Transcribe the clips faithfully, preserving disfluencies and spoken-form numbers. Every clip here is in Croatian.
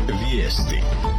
Vijesti.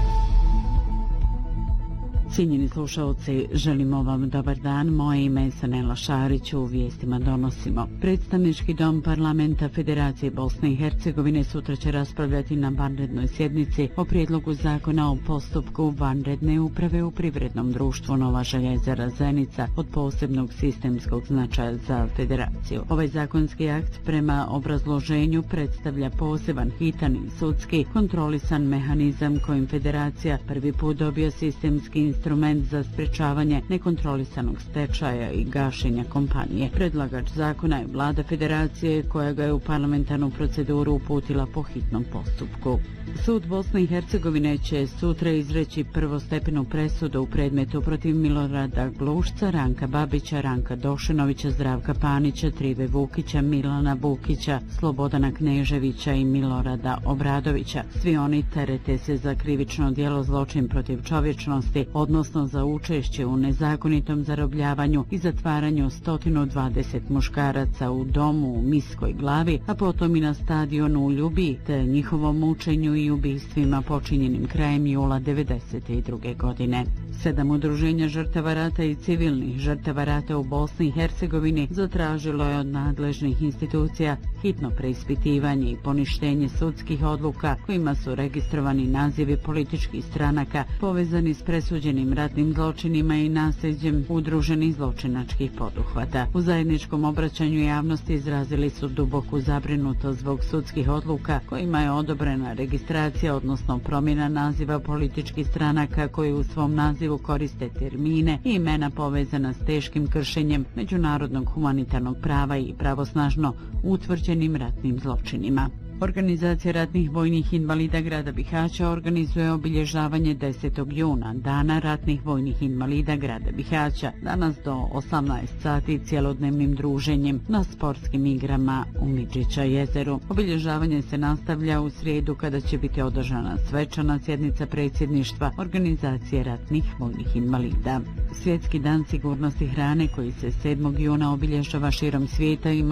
Cijenjeni slušalci, želimo vam dobar dan. Moje ime je Sanela Šarić, u vijestima donosimo. Predstavnički dom Parlamenta Federacije Bosne i Hercegovine sutra će raspravljati na vanrednoj sjednici o prijedlogu zakona o postupku vanredne uprave u privrednom društvu Nova Željezara Zenica od posebnog sistemskog značaja za federaciju. Ovaj zakonski akt prema obrazloženju predstavlja poseban, hitan i sudski kontrolisan mehanizam kojim federacija prvi put dobio sistemski instrument za sprečavanje nekontrolisanog stečaja i gašenja kompanije. Predlagač zakona je vlada federacije koja ga je u parlamentarnu proceduru uputila po hitnom postupku. Sud Bosne i Hercegovine će sutra izreći prvostepenu presudu u predmetu protiv Milorada Glušca, Ranka Babića, Ranka Došenovića, Zdravka Panića, Trive Vukića, Milana Bukića, Slobodana Kneževića i Milorada Obradovića. Svi oni terete se za krivično djelo zločin protiv čovječnosti, odnosno za učešće u nezakonitom zarobljavanju i zatvaranju sto dvadeset muškaraca u domu u Miskoj Glavi, a potom i na stadionu u Ljubiji, te njihovom mučenju i ubistvima počinjenim krajem jula devedeset druge. godine. Sedam udruženja žrtava rata i civilnih žrtava rata u Bosni i Hercegovini zatražilo je od nadležnih institucija hitno preispitivanje i poništenje sudskih odluka kojima su registrovani nazivi političkih stranaka povezani s presuđenim ratnim zločinima i nasljeđem udruženih zločinačkih poduhvata. U zajedničkom obraćanju javnosti izrazili su duboku zabrinutost zbog sudskih odluka kojima je odobrena registracija, odnosno promjena naziva političkih stranaka koji u svom nazivu koriste termine i imena povezana s teškim kršenjem međunarodnog humanitarnog prava i pravosnažno utvrđenim ratnim zločinima. Organizacija ratnih vojnih invalida grada Bihaća organizuje obilježavanje desetog juna, Dana ratnih vojnih invalida grada Bihaća, danas do osamnaest sati cjelodnevnim druženjem na sportskim igrama u Midžića jezeru. Obilježavanje se nastavlja u srijedu kada će biti održana svečana sjednica predsjedništva Organizacije ratnih vojnih invalida. Svjetski dan sigurnosti hrane koji se sedmog juna obilježava širom svijeta ima